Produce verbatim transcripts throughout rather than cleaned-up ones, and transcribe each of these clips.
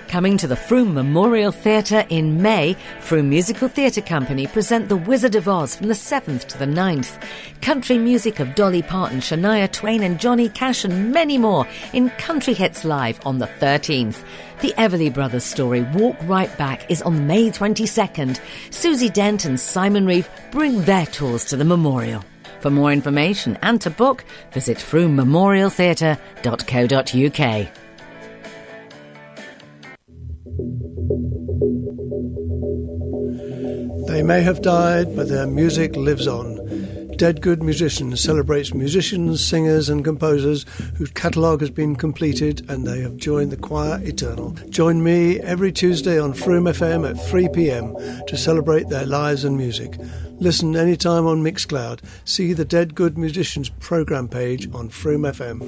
Coming to the Frome Memorial Theatre in May, Frome Musical Theatre Company present The Wizard of Oz from the seventh to the ninth. Country music of Dolly Parton, Shania Twain and Johnny Cash and many more in Country Hits Live on the thirteenth. The Everly Brothers story, Walk Right Back, is on May twenty-second. Susie Dent and Simon Reeve bring their tours to the memorial. For more information and to book, visit frome memorial theatre dot co dot uk. They may have died, but their music lives on. Dead Good Musicians celebrates musicians, singers and composers whose catalogue has been completed and they have joined the Choir Eternal. Join me every Tuesday on Frome F M at three p.m. to celebrate their lives and music. Listen anytime on Mixcloud. See the Dead Good Musicians programme page on Frome F M.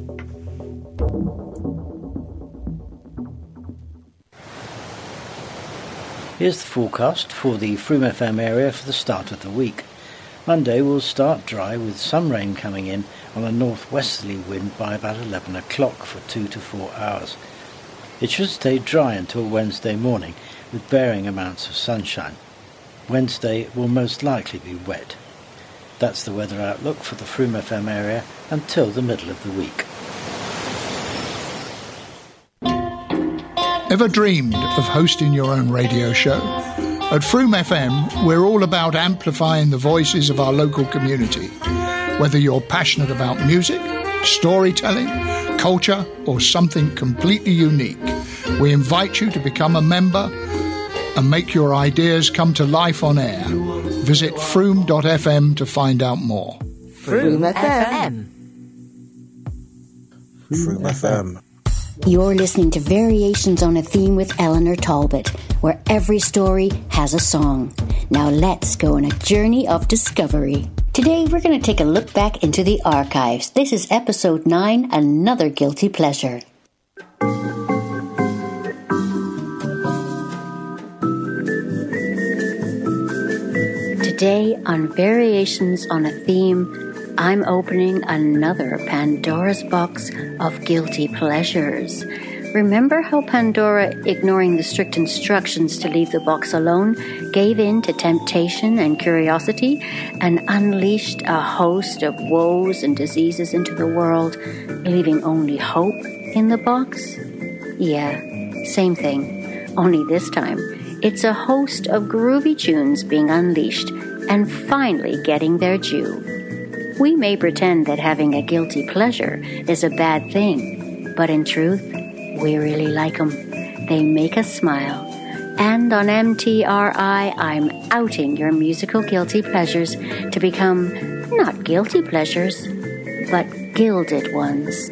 Here's the forecast for the Frome F M area for the start of the week. Monday will start dry with some rain coming in on a northwesterly wind by about eleven o'clock for two to four hours. It should stay dry until Wednesday morning with varying amounts of sunshine. Wednesday will most likely be wet. That's the weather outlook for the Frome F M area until the middle of the week. Ever dreamed of hosting your own radio show? At Frome F M, we're all about amplifying the voices of our local community. Whether you're passionate about music, storytelling, culture, or something completely unique, we invite you to become a member and make your ideas come to life on air. Visit frome dot f m to find out more. Frome F M. Frome F M. You're listening to Variations on a Theme with Eleanor Talbot, where every story has a song. Now let's go on a journey of discovery. Today we're going to take a look back into the archives. This is episode nine, Another Guilty Pleasure. Today on Variations on a Theme, I'm opening another Pandora's box of guilty pleasures. Remember how Pandora, ignoring the strict instructions to leave the box alone, gave in to temptation and curiosity and unleashed a host of woes and diseases into the world, leaving only hope in the box? Yeah, same thing. Only this time, it's a host of groovy tunes being unleashed and finally getting their due. We may pretend that having a guilty pleasure is a bad thing, but in truth, we really like them. They make us smile. And on M T R I, I'm outing your musical guilty pleasures to become not guilty pleasures, but gilded ones.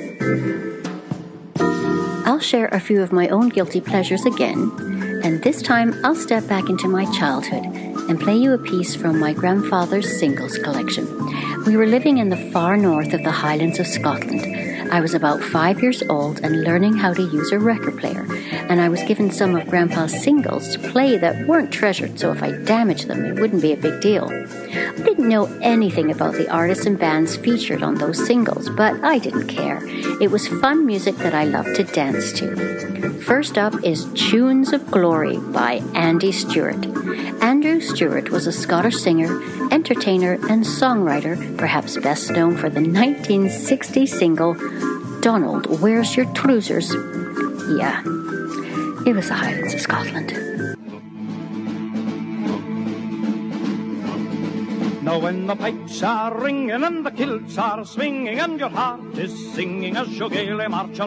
I'll share a few of my own guilty pleasures again, and this time I'll step back into my childhood and play you a piece from my grandfather's singles collection. We were living in the far north of the Highlands of Scotland. I was about five years old and learning how to use a record player, and I was given some of Grandpa's singles to play that weren't treasured, so if I damaged them, it wouldn't be a big deal. I didn't know anything about the artists and bands featured on those singles, but I didn't care. It was fun music that I loved to dance to. First up is Tunes of Glory by Andy Stewart. Andrew Stewart was a Scottish singer, entertainer, and songwriter, perhaps best known for the nineteen sixty single, Donald, Where's Your Trousers? Yeah, it was the Highlands of Scotland. Now when the pipes are ringing and the kilts are swinging and your heart is singing as you gaily march along,